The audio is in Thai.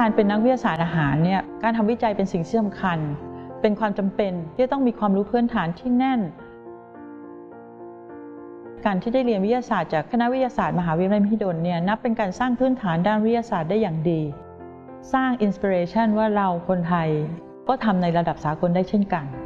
การเป็นนักวิทยาศาสตร์อาหารเนี่ยการทำวิจัยเป็นสิ่งที่สำคัญเป็นความจำเป็นที่ต้องมีความรู้พื้นฐานที่แน่นการที่ได้เรียนวิทยาศาสตร์จากคณะวิทยาศาสตร์มหาวิทยาลัยมหิดลเนี่ยนับเป็นการสร้างพื้นฐานด้านวิทยาศาสตร์ได้อย่างดีสร้างอินสปิเรชันว่าเราคนไทยก็ทำในระดับสากลได้เช่นกัน